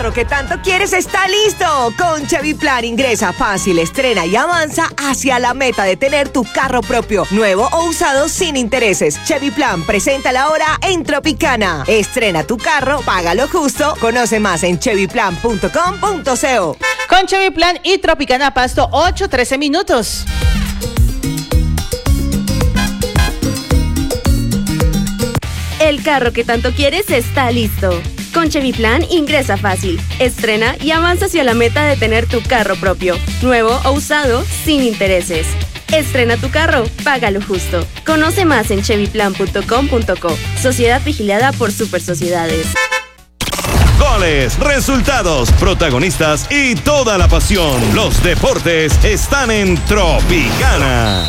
carro que tanto quieres está listo. Con Chevy Plan ingresa fácil, estrena y avanza hacia la meta de tener tu carro propio, nuevo o usado sin intereses. Chevy Plan presenta la hora en Tropicana. Estrena tu carro, págalo justo. Conoce más en chevyplan.com.co. Con Chevy Plan y Tropicana Pasto, 8:13 minutos. El carro que tanto quieres está listo. Con Chevy Plan ingresa fácil, estrena y avanza hacia la meta de tener tu carro propio, nuevo o usado, sin intereses. Estrena tu carro, págalo justo. Conoce más en chevyplan.com.co. Sociedad vigilada por Super Sociedades. Goles, resultados, protagonistas y toda la pasión. Los deportes están en Tropicana.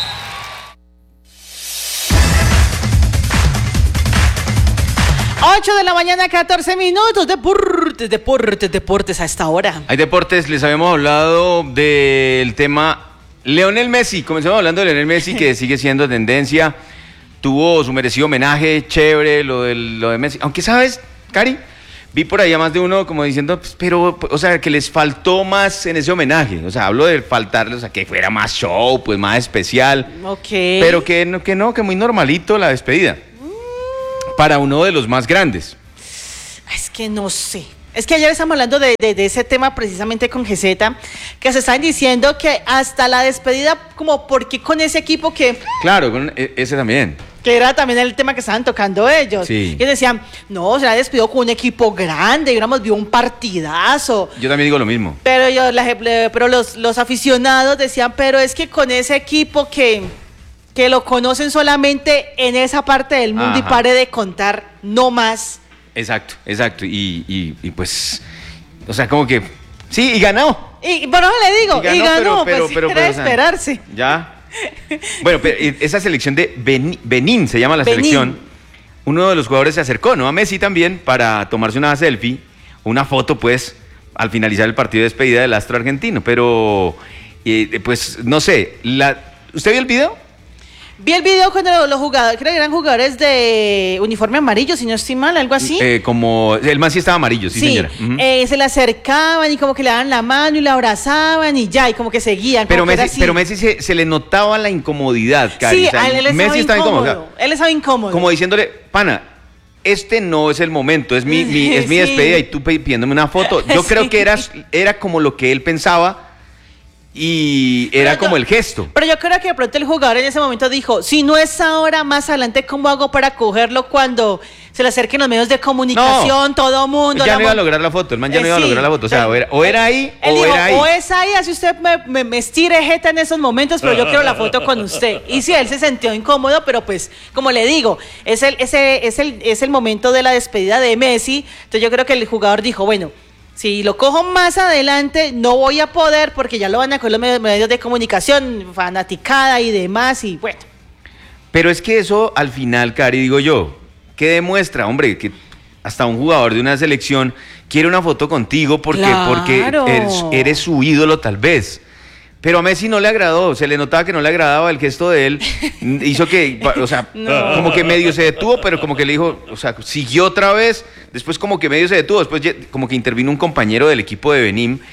Ocho de la mañana, 14 minutos. Deportes a esta hora. Hay deportes, les habíamos hablado del tema Lionel Messi. Comenzamos hablando de Lionel Messi, que sigue siendo tendencia. Tuvo su merecido homenaje, chévere, lo de Messi. Aunque, ¿sabes, Cari? Vi por ahí a más de uno como diciendo, pues, pero, o sea, que les faltó más en ese homenaje. O sea, hablo de faltarle, o sea, que fuera más show, pues más especial. Ok. Pero que muy normalito la despedida. Para uno de los más grandes. Es que no sé. Es que ayer estamos hablando de ese tema precisamente con GZ, que se están diciendo que hasta la despedida, como por qué con ese equipo que... Claro, con ese también. Que era también el tema que estaban tocando ellos. Sí. Y decían, no, se la despidió con un equipo grande, hubiéramos visto un partidazo. Yo también digo lo mismo. Pero los aficionados decían, pero es que con ese equipo que lo conocen solamente en esa parte del mundo. Ajá. Y pare de contar, no más. Exacto. Y pues, o sea, como que, sí, y ganó. Y bueno, le digo, y ganó, pero era esperarse. O sea, ya. Bueno, pero esa selección de Benín se llama la selección. Uno de los jugadores se acercó, ¿no? A Messi también, para tomarse una selfie, una foto, pues, al finalizar el partido de despedida del astro argentino. Pero, pues, no sé, ¿usted vio el video? Vi el video cuando los jugadores, creo que eran jugadores de uniforme amarillo, si no estoy mal, algo así. Como el man sí estaba amarillo, sí señora. Uh-huh. Se le acercaban y como que le daban la mano y le abrazaban y ya, y como que seguían. Pero Messi se le notaba la incomodidad, Cari. Sí, o sea, él Messi estaba incómodo. Él estaba incómodo. Como diciéndole, pana, este no es el momento, es mi despedida y tú pidiéndome una foto. Yo creo que era como lo que él pensaba. Y era como el gesto. Pero yo creo que de pronto el jugador en ese momento dijo, si no es ahora, más adelante, ¿cómo hago para cogerlo cuando se le acerquen los medios de comunicación, todo mundo? Ya no iba a lograr la foto, el man ya no iba a lograr la foto. O sea, o era ahí, o era ahí. O es ahí, así usted me estire jeta en esos momentos, pero yo quiero la foto con usted. Y sí, él se sintió incómodo, pero pues, como le digo, es el momento de la despedida de Messi. Entonces yo creo que el jugador dijo, bueno, si lo cojo más adelante, no voy a poder porque ya lo van a coger los medios de comunicación, fanaticada y demás, y bueno. Pero es que eso, al final, Cari, digo yo, ¿qué demuestra? Hombre, que hasta un jugador de una selección quiere una foto contigo porque eres su ídolo, tal vez. Pero a Messi no le agradó, se le notaba que no le agradaba el gesto de él, hizo que, o sea, como que medio se detuvo, pero como que le dijo, o sea, siguió otra vez, después como que medio se detuvo, después como que intervino un compañero del equipo de Benín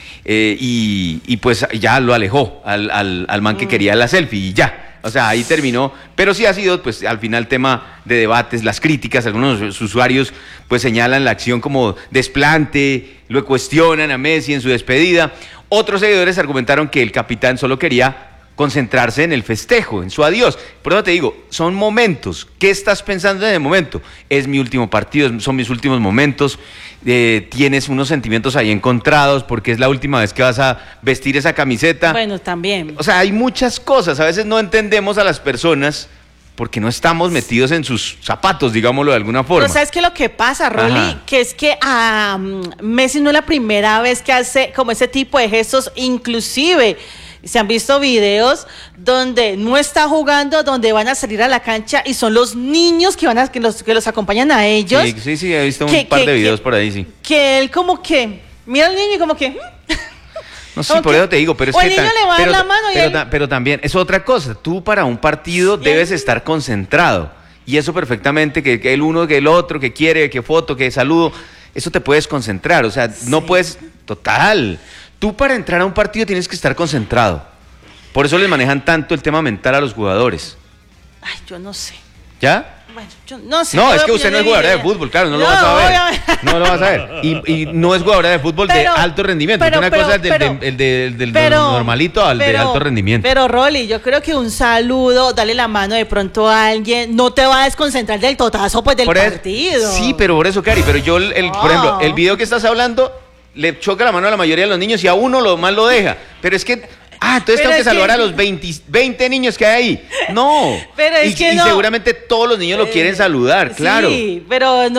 y pues ya lo alejó al man que quería la selfie y ya. O sea, ahí terminó, pero sí ha sido, pues, al final tema de debates, las críticas, algunos usuarios, pues, señalan la acción como desplante, lo cuestionan a Messi en su despedida. Otros seguidores argumentaron que el capitán solo quería concentrarse en el festejo, en su adiós. Por eso te digo, son momentos. ¿Qué estás pensando en el momento? Es mi último partido, son mis últimos momentos. Tienes unos sentimientos ahí encontrados porque es la última vez que vas a vestir esa camiseta. Bueno, también. O sea, hay muchas cosas. A veces no entendemos a las personas porque no estamos metidos en sus zapatos, digámoslo de alguna forma. Pero ¿sabes qué es lo que pasa, Rolly? Que es que a Messi no es la primera vez que hace como ese tipo de gestos, inclusive se han visto videos donde no está jugando, donde van a salir a la cancha y son los niños que los acompañan a ellos. Sí, he visto un par de videos por ahí, sí. Que él como que mira al niño y como que... No, sí, por eso te digo, pero es que... O el niño le va a dar la mano pero también es otra cosa. Tú para un partido debes estar concentrado. Y eso perfectamente, que el uno, que el otro, que quiere, que foto, que saludo. eso te puede desconcentrar, o sea, no puedes, total. Tú para entrar a un partido tienes que estar concentrado. Por eso les manejan tanto el tema mental a los jugadores. Ay, yo no sé. ¿Ya? Bueno, yo no sé. No, es que usted no es jugadora de fútbol, claro, no lo vas a ver. Obviamente. No lo vas a ver. Y no es jugadora de fútbol de alto rendimiento. Una cosa es del normalito al de alto rendimiento. Pero, Rolly, yo creo que un saludo, darle la mano de pronto a alguien, no te va a desconcentrar del totazo pues del partido. Sí, pero por eso, Cari, pero yo, por ejemplo, el video que estás hablando, le choca la mano a la mayoría de los niños y a uno lo más lo deja. Pero es que... entonces tengo que saludar a los 20 niños que hay ahí. No. Pero es que y seguramente todos los niños lo quieren saludar, claro. Sí, pero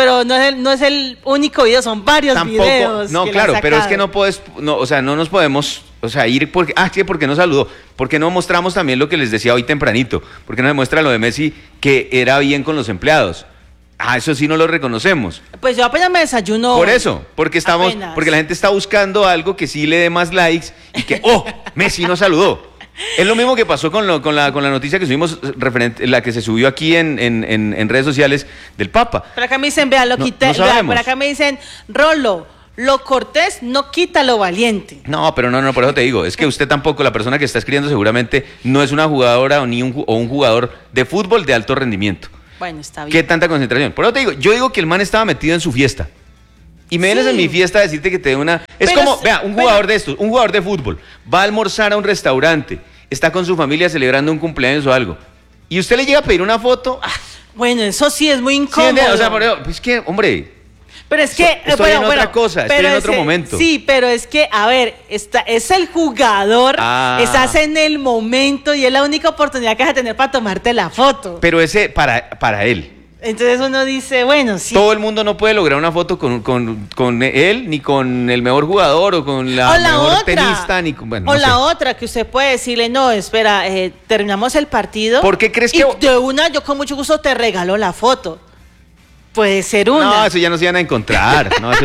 no es el único video, son varios videos. No, claro, pero es que no nos podemos, ir porque, porque no saludó. Porque no mostramos también lo que les decía hoy tempranito. Porque no demuestra lo de Messi que era bien con los empleados. Eso sí no lo reconocemos. Pues yo apenas me desayuno. Por eso, porque la gente está buscando algo que sí le dé más likes y que, Messi no saludó. Es lo mismo que pasó con la noticia que subimos, la que se subió aquí en redes sociales del Papa. Por acá me dicen, vea, lo quité. Por acá me dicen, Rolo, lo cortés no quita lo valiente. No, pero no, por eso te digo, es que usted tampoco, la persona que está escribiendo seguramente no es una jugadora o un jugador de fútbol de alto rendimiento. Bueno, está bien. ¿Qué tanta concentración? Por eso te digo, yo digo que el man estaba metido en su fiesta. Y me vienes en mi fiesta a decirte que te dé una... Es como, vea, un jugador de estos, un jugador de fútbol, va a almorzar a un restaurante, está con su familia celebrando un cumpleaños o algo, y usted le llega a pedir una foto... Bueno, eso sí es muy incómodo. Sí, o sea, por eso, es que, hombre... Pero es que... Estoy en otra cosa, estoy en otro momento. Sí, pero es que, a ver, es el jugador, estás en el momento y es la única oportunidad que vas a tener para tomarte la foto. Pero ese, para él. Entonces uno dice, bueno, sí. Todo el mundo no puede lograr una foto con él, ni con el mejor jugador, o con la mejor tenista, ni con... Bueno, o la otra, que usted puede decirle, no, espera, terminamos el partido. ¿Por qué crees que...? Y de una, yo con mucho gusto te regalo la foto. Puede ser una. No, eso ya no se iban a encontrar.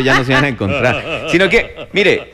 Sino que, mire,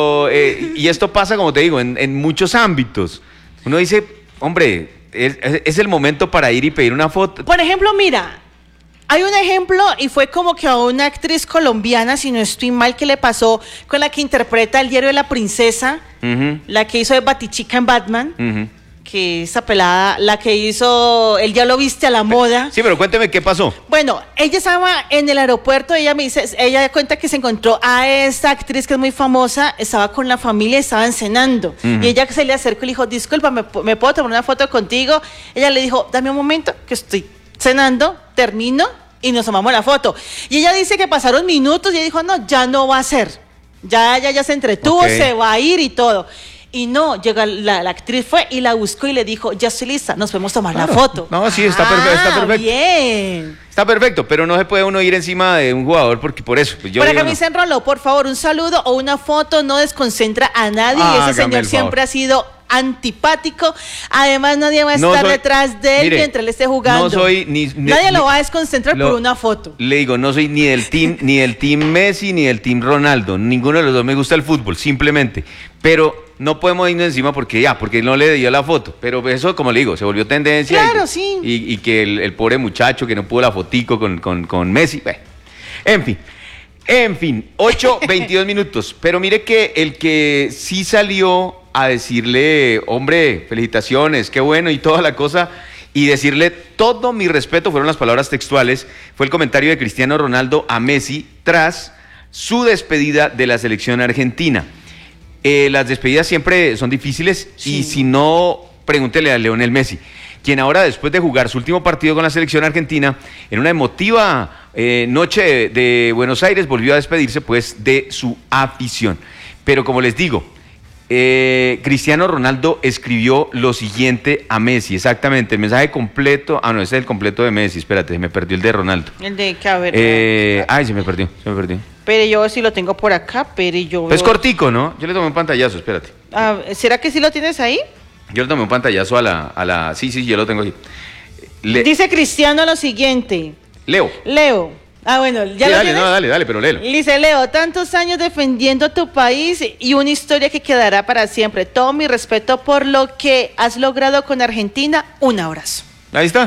y esto pasa, como te digo, en muchos ámbitos. Uno dice, hombre, es el momento para ir y pedir una foto. Por ejemplo, mira, hay un ejemplo y fue como que a una actriz colombiana, si no estoy mal, que le pasó con la que interpreta el diario de la princesa, la que hizo de Batichica en Batman. Que esa pelada, la que hizo El ya lo viste a la moda. Sí, pero cuénteme qué pasó. Bueno, ella estaba en el aeropuerto, ella cuenta que se encontró a esta actriz que es muy famosa, estaba con la familia, estaban cenando. Y ella se le acercó y le dijo, disculpa, ¿me puedo tomar una foto contigo? Ella le dijo, dame un momento, que estoy cenando, termino y nos tomamos la foto. Y ella dice que pasaron minutos y ella dijo, no, ya no va a ser. Ya se entretuvo, se va a ir y todo. Y no, llega la actriz fue y la buscó y le dijo, ya estoy lista, nos podemos tomar la foto. No, sí, está perfecto. Bien. Está perfecto, pero no se puede uno ir encima de un jugador porque por eso. Pues yo por acá me dicen, Rolo, por favor, un saludo o una foto no desconcentra a nadie. Ese señor siempre ha sido antipático. Además, nadie va a estar detrás de él mientras él esté jugando. No soy nadie lo va a desconcentrar por una foto. Le digo, no soy ni del team Messi ni del team Ronaldo. Ninguno de los dos me gusta el fútbol, simplemente. Pero no podemos irnos encima porque no le dio la foto. Pero eso, como le digo, se volvió tendencia. Claro, sí. Y que el pobre muchacho que no pudo la fotico con Messi. En fin, 8:22 minutos. Pero mire que el que sí salió a decirle, hombre, felicitaciones, qué bueno y toda la cosa, y decirle todo mi respeto, fueron las palabras textuales, fue el comentario de Cristiano Ronaldo a Messi tras su despedida de la selección argentina. Las despedidas siempre son difíciles, y si no, pregúntele a Lionel Messi, quien ahora, después de jugar su último partido con la selección argentina, en una emotiva noche de Buenos Aires, volvió a despedirse pues de su afición. Pero como les digo, Cristiano Ronaldo escribió lo siguiente a Messi, exactamente, el mensaje completo, ese es el completo de Messi, espérate, se me perdió el de Ronaldo. El de que, a ver. Se me perdió. Pero yo sí lo tengo por acá, pero yo... Es cortico, ¿no? Yo le tomé un pantallazo, espérate. ¿Será que sí lo tienes ahí? Yo le tomé un pantallazo a la... Sí, yo lo tengo aquí. Dice Cristiano lo siguiente. Leo. Bueno, ya sí, lo dale, tienes. No, dale, pero léelo. Dice, Leo, tantos años defendiendo tu país y una historia que quedará para siempre. Todo mi respeto por lo que has logrado con Argentina. Un abrazo. Ahí está.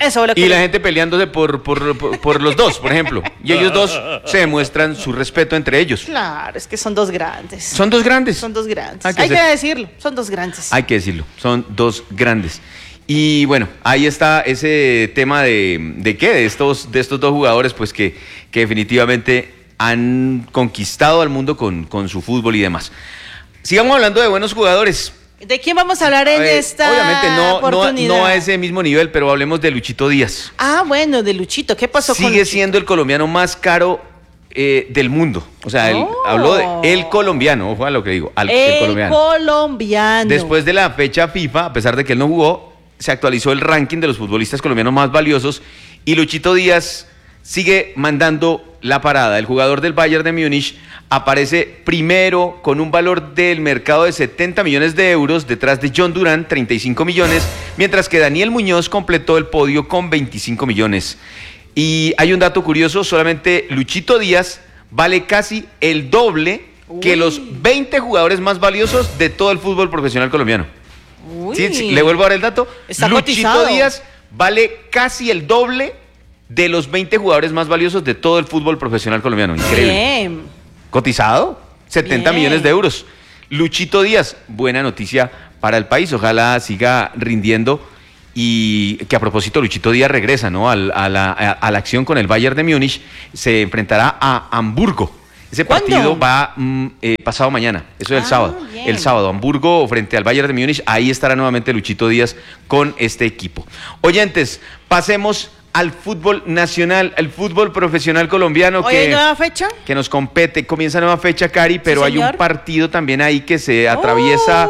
Eso es lo que y la gente peleándose por los dos, por ejemplo. Y ellos dos se demuestran su respeto entre ellos. Claro, es que son dos grandes. Son dos grandes. Son dos grandes. Hay Hay que que decirlo, son dos grandes. Hay que decirlo, son dos grandes. Y bueno, ahí está ese tema de qué, de estos dos jugadores, pues que definitivamente han conquistado al mundo con su fútbol y demás. Sigamos hablando de buenos jugadores. ¿De quién vamos a hablar en esta Obviamente no a ese mismo nivel, pero hablemos de Luchito Díaz. Ah, bueno, de Luchito. ¿Qué pasó con Sigue Luchito? siendo el colombiano más caro del mundo. O sea, habló de el colombiano, ojo a lo que digo, el colombiano. colombiano. Después de la fecha FIFA, a pesar de que él no jugó, se actualizó el ranking de los futbolistas colombianos más valiosos y Luchito Díaz sigue mandando la parada. El jugador del Bayern de Múnich aparece primero con un valor del mercado de 70 millones de euros, detrás de John Durán, 35 millones, mientras que Daniel Muñoz completó el podio con 25 millones. Y hay un dato curioso, solamente Luchito Díaz vale casi el doble que los 20 jugadores más valiosos de todo el fútbol profesional colombiano. Uy. Sí, le vuelvo a dar el dato. Está Luchito cotizado. Díaz vale casi el doble de los 20 jugadores más valiosos de todo el fútbol profesional colombiano. Increíble. Bien. Cotizado, 70 Bien. millones de euros. Luchito Díaz, buena noticia para el país, ojalá siga rindiendo y que a propósito Luchito Díaz regresa, ¿no? a la acción con el Bayern de Múnich, se enfrentará a Hamburgo. Ese ¿Cuándo? partido va pasado mañana, eso es el sábado. Bien. El sábado, Hamburgo frente al Bayern de Múnich, ahí estará nuevamente Luchito Díaz con este equipo. Oyentes, pasemos al fútbol nacional, al fútbol profesional colombiano. ¿Hoy hay nueva fecha? Que nos compete, comienza nueva fecha, Cari, pero hay un señor. partido también ahí que se atraviesa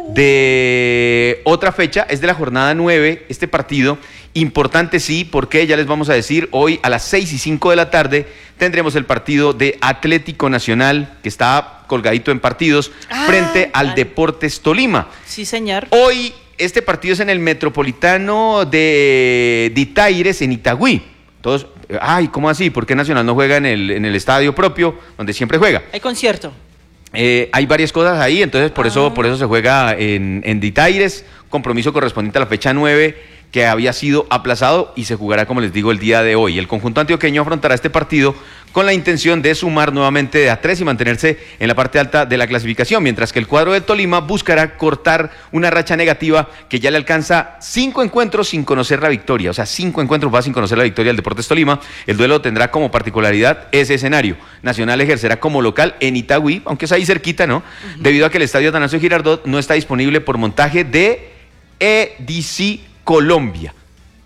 de otra fecha, es de la jornada 9, este partido, importante sí, porque ya les vamos a decir, hoy a las 6:05 de la tarde tendremos el partido de Atlético Nacional, que está colgadito en partidos, frente al claro. Deportes Tolima. Sí, señor. Hoy este partido es en el Metropolitano de Itaires, en Itagüí. Todos, ¿cómo así? ¿Por qué Nacional no juega en el estadio propio, donde siempre juega? Hay concierto. Hay varias cosas ahí, entonces por eso se juega en Itaires, compromiso correspondiente a la fecha 9, que había sido aplazado y se jugará, como les digo, el día de hoy. El conjunto antioqueño afrontará este partido con la intención de sumar nuevamente de a 3 y mantenerse en la parte alta de la clasificación, mientras que el cuadro del Tolima buscará cortar una racha negativa que ya le alcanza 5 encuentros sin conocer la victoria. O sea, 5 encuentros va sin conocer la victoria del Deportes Tolima. El duelo tendrá como particularidad ese escenario. Nacional ejercerá como local en Itagüí, aunque es ahí cerquita, ¿no? Debido a que el estadio Atanasio Girardot no está disponible por montaje de ADC Colombia.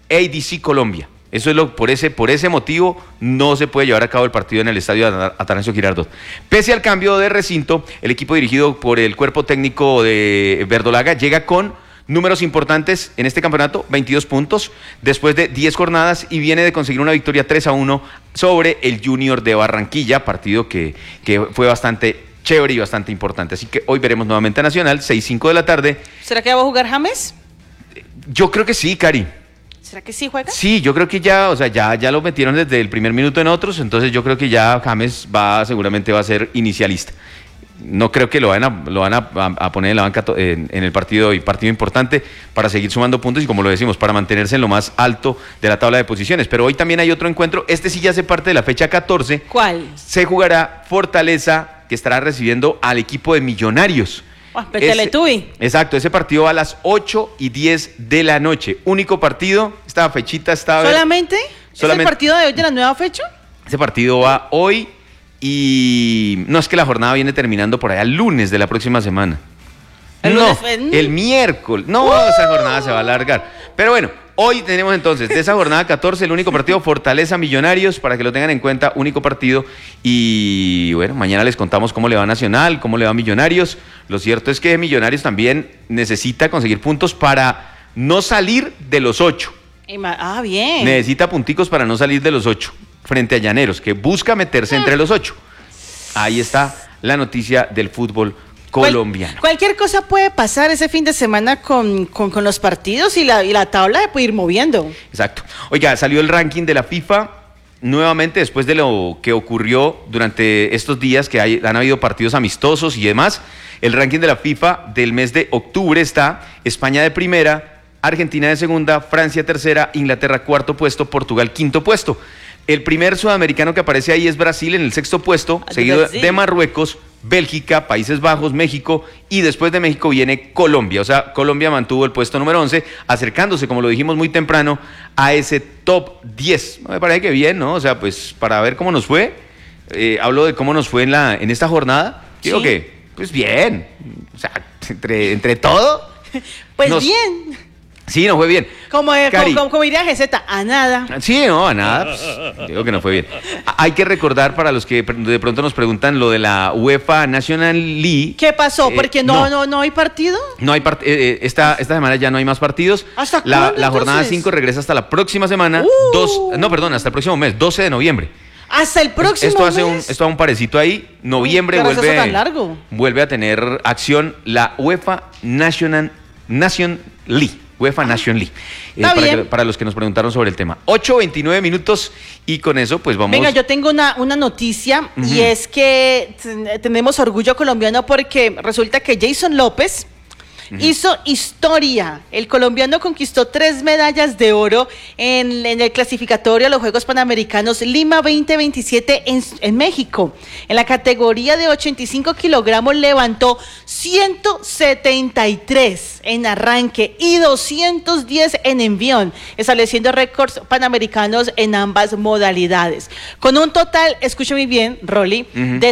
Eso es por ese motivo no se puede llevar a cabo el partido en el estadio Atanasio Girardot. Pese al cambio de recinto, el equipo dirigido por el cuerpo técnico de Verdolaga llega con números importantes en este campeonato, 22 puntos, después de 10 jornadas y viene de conseguir una victoria 3-1 sobre el Junior de Barranquilla, partido que fue bastante chévere y bastante importante. Así que hoy veremos nuevamente a Nacional, 6:05 de la tarde. ¿Será que va a jugar James? Yo creo que sí, Cari. ¿Será que sí juega? Sí, yo creo que ya lo metieron desde el primer minuto en otros, entonces yo creo que ya James seguramente va a ser inicialista. No creo que lo van a poner en la banca en el partido y partido importante para seguir sumando puntos y, como lo decimos, para mantenerse en lo más alto de la tabla de posiciones. Pero hoy también hay otro encuentro, este sí ya hace parte de la fecha 14. ¿Cuál? Se jugará Fortaleza, que estará recibiendo al equipo de Millonarios. Teletubby. Exacto, ese partido va a las 8:10 de la noche. Único partido, esta fechita está... ¿Solamente? ¿Es el partido de hoy de la nueva fecha? Ese partido va hoy y no es que la jornada viene terminando por allá el lunes de la próxima semana. El miércoles. No, esa jornada se va a alargar. Pero bueno, hoy tenemos entonces de esa jornada 14 el único partido Fortaleza Millonarios, para que lo tengan en cuenta, único partido. Y bueno, mañana les contamos cómo le va a Nacional, cómo le va a Millonarios. Lo cierto es que Millonarios también necesita conseguir puntos para no salir de los 8. Bien. Necesita punticos para no salir de los 8 frente a Llaneros, que busca meterse entre los 8. Ahí está la noticia del fútbol colombiano. Cualquier cosa puede pasar ese fin de semana con los partidos y la tabla de puede ir moviendo. Exacto. Oiga, salió el ranking de la FIFA nuevamente después de lo que ocurrió durante estos días, que han habido partidos amistosos y demás. El ranking de la FIFA del mes de octubre está España de primera, Argentina de segunda, Francia tercera, Inglaterra cuarto puesto, Portugal quinto puesto. El primer sudamericano que aparece ahí es Brasil en el sexto puesto, seguido de Marruecos, Bélgica, Países Bajos, México, y después de México viene Colombia. O sea, Colombia mantuvo el puesto número 11, acercándose, como lo dijimos muy temprano, a ese top 10. Me parece que bien, ¿no? O sea, pues para ver cómo nos fue, hablo de cómo nos fue en esta jornada. Digo que, pues bien, o sea, entre todo. Pues bien. Sí, no fue bien. Como diría GZ, a nada. Sí, no, a nada. Pues, digo que no fue bien. Hay que recordar para los que de pronto nos preguntan lo de la UEFA National League. ¿Qué pasó? ¿Porque no hay partido? No hay esta semana ya no hay más partidos. ¿Hasta cuándo, la jornada 5 regresa hasta la próxima semana. Hasta el próximo mes, 12 de noviembre. Hasta el próximo mes. Esto da un parecito ahí. Noviembre vuelve a tener acción la UEFA Nation League. UEFA Nation League. Para los que nos preguntaron sobre el tema. 8:29 minutos y con eso pues vamos. Venga, yo tengo una noticia y es que tenemos orgullo colombiano porque resulta que Jason López hizo historia. El colombiano conquistó 3 medallas de oro en el clasificatorio a los Juegos Panamericanos Lima 2027 en México. En la categoría de 85 kilogramos levantó 173 en arranque y 210 en envión, estableciendo récords panamericanos en ambas modalidades. Con un total, escúchame bien, Rolly, de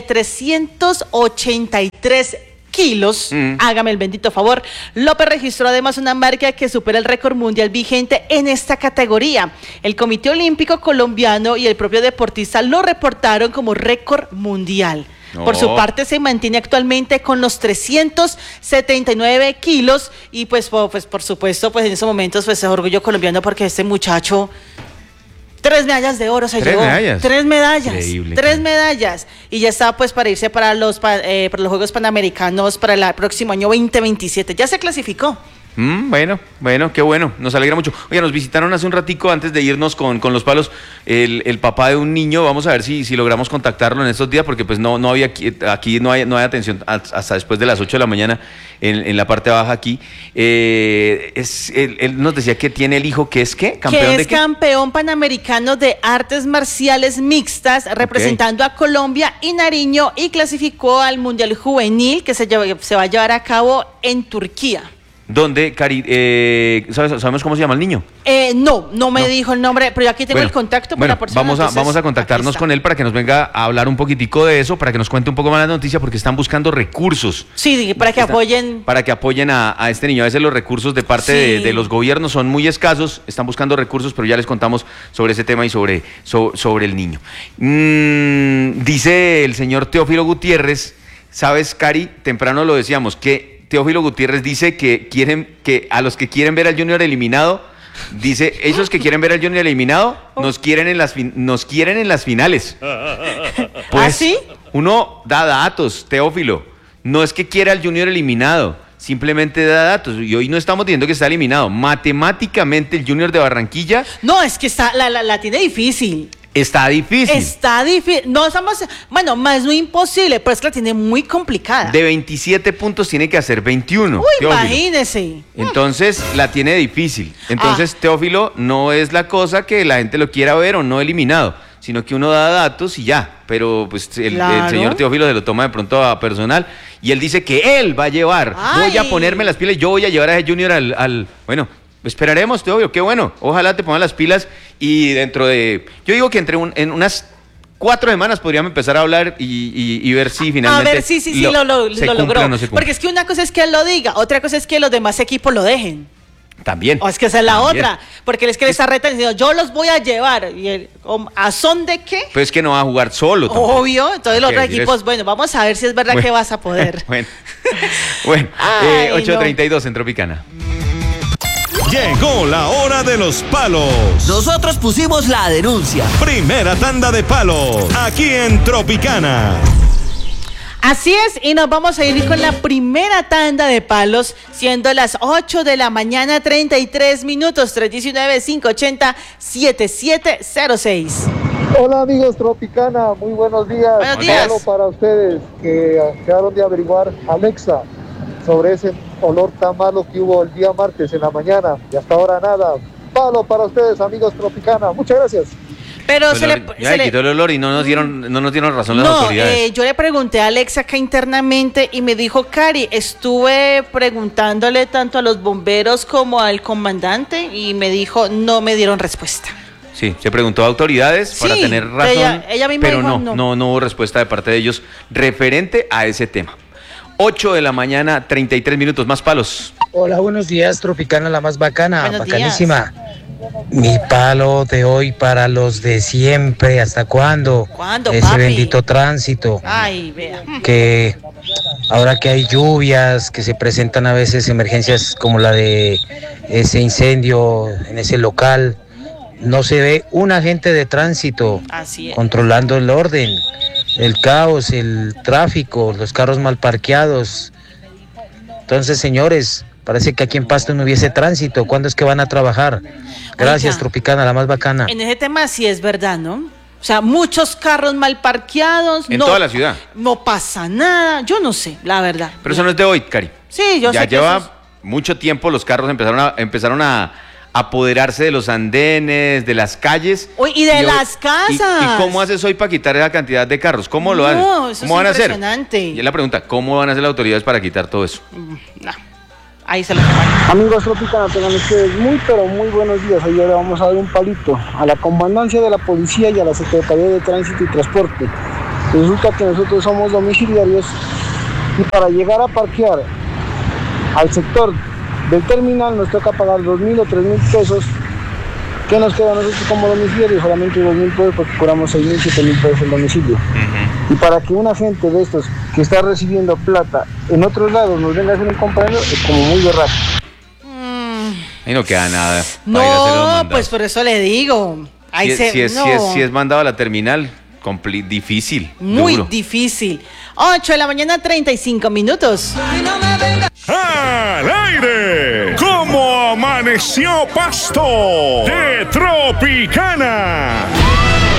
383 kilos, hágame el bendito favor. López registró además una marca que supera el récord mundial vigente en esta categoría. El Comité Olímpico Colombiano y el propio deportista lo reportaron como récord mundial. Por su parte se mantiene actualmente con los 379 kilos y pues por supuesto pues en esos momentos pues es orgullo colombiano porque este muchacho 3 medallas de oro se llevó. 3 medallas. Increíble. 3 medallas. Y ya está pues para irse para los Juegos Panamericanos para el próximo año 2027. Ya se clasificó. Bueno, qué bueno, nos alegra mucho. Oye, nos visitaron hace un ratico antes de irnos con los palos el papá de un niño. Vamos a ver si logramos contactarlo en estos días porque pues no había aquí no hay atención hasta después de las 8 de la mañana en la parte baja aquí. Él nos decía que tiene el hijo que es ¿qué? ¿Campeón de qué? Campeón panamericano de artes marciales mixtas representando a Colombia y Nariño y clasificó al Mundial Juvenil que se va a llevar a cabo en Turquía. ¿Dónde, Cari? ¿Sabemos cómo se llama el niño? No me dijo el nombre, pero yo aquí tengo el contacto con la persona. Vamos a contactarnos con él para que nos venga a hablar un poquitico de eso, para que nos cuente un poco más la noticia, porque están buscando recursos. Sí, para que apoyen. Para que apoyen a este niño. A veces los recursos de parte de los gobiernos son muy escasos, están buscando recursos, pero ya les contamos sobre ese tema y sobre el niño. Dice el señor Teófilo Gutiérrez, ¿sabes, Cari? Temprano lo decíamos, que Teófilo Gutiérrez dice que a los que quieren ver al Junior eliminado, dice, esos que quieren ver al Junior eliminado, nos quieren en las finales. Pues, ¿Ah, sí? Uno da datos, Teófilo. No es que quiera al Junior eliminado, simplemente da datos. Y hoy no estamos diciendo que está eliminado. Matemáticamente el Junior de Barranquilla... No, es que la tiene difícil. Está difícil. No estamos, más no imposible, pero es que la tiene muy complicada. De 27 puntos tiene que hacer 21. Uy, Teófilo. Imagínese. Entonces la tiene difícil. Entonces Teófilo no es la cosa que la gente lo quiera ver o no eliminado, sino que uno da datos y ya. Pero pues el señor Teófilo se lo toma de pronto a personal y él dice que él va a llevar. Voy a ponerme las pilas, yo voy a llevar a ese Junior bueno. Esperaremos, Teófilo, qué bueno. Ojalá te pongan las pilas y dentro de... Yo digo que en unas 4 semanas podríamos empezar a hablar y ver si finalmente... A ver si lo logró. No porque es que una cosa es que él lo diga, otra cosa es que los demás equipos lo dejen. También. O es que esa es la otra. Porque él es que les arreta diciendo, yo los voy a llevar. Y él, ¿a son de qué? Pues es que no va a jugar solo tampoco. Obvio. Entonces los otros equipos, vamos a ver si es verdad que vas a poder. Bueno, 8:32 en Tropicana. Llegó la hora de los palos. Nosotros pusimos la denuncia. Primera tanda de palos, aquí en Tropicana. Así es, y nos vamos a ir con la primera tanda de palos, siendo las 8 de la mañana, 33 minutos, 319-580-7706. Hola amigos Tropicana, muy buenos días. Buenos días. Solo para ustedes que acabaron de averiguar Alexa sobre ese olor tan malo que hubo el día martes en la mañana y hasta ahora nada. Palo para ustedes, amigos Tropicana. Muchas gracias. Pero Pues ya le quitó el olor y no nos dieron razón las autoridades. Yo le pregunté a Alex acá internamente y me dijo, Cari, estuve preguntándole tanto a los bomberos como al comandante y me dijo, no me dieron respuesta. Sí, se preguntó a autoridades para tener razón, ella misma pero dijo no hubo respuesta de parte de ellos referente a ese tema. 8 de la mañana, 33 minutos, más palos. Hola, buenos días, Tropicana, la más bacana, Buenos bacanísima. Mi palo de hoy para los de siempre, ¿hasta cuándo? ¿Cuándo, ese papi? bendito tránsito. Ay, vea. Que ahora que hay lluvias, que se presentan a veces emergencias como la de ese incendio en ese local, no se ve un agente de tránsito Así es. controlando el orden, el caos, el tráfico, los carros mal parqueados. Entonces, señores, parece que aquí en Pasto no hubiese tránsito. ¿Cuándo es que van a trabajar? Gracias, Oiga, Tropicana, la más bacana. En ese tema sí es verdad, ¿no? O sea, muchos carros mal parquearon. En toda la ciudad. No pasa nada. Yo no sé, la verdad. Pero eso no es de hoy, Cari. Sí, yo ya sé que lleva eso mucho tiempo, los carros empezaron a apoderarse de los andenes, de las calles. Uy, y de las casas. ¿Y cómo haces hoy para quitar esa cantidad de carros? ¿Cómo lo hacen? Eso ¿Cómo es van a hacer? impresionante. Y es la pregunta, ¿cómo van a hacer las autoridades para quitar todo eso? No. Ahí se lo toman. Amigos Tropicana, tengan ustedes muy pero muy buenos días. Hoy le vamos a dar un palito a la comandancia de la policía y a la Secretaría de Tránsito y Transporte. Resulta que nosotros somos domiciliarios y para llegar a parquear al sector del terminal nos toca pagar 2.000 o 3.000 pesos. ¿Qué nos queda a nosotros como domiciliarios? Solamente 2.000 pesos porque cobramos 6.000, 7.000 pesos el domicilio. Y para que un agente de estos que está recibiendo plata en otros lados nos venga a hacer un compañero es como muy berraco. Ahí no queda nada. para ir a hacer los No, mandados. pues por eso le digo. Ahí si no. es mandado a la terminal, difícil. Muy duro. difícil. 8 de la mañana, 35 minutos. ¡Al aire! ¿Cómo amaneció Pasto? De Tropicana.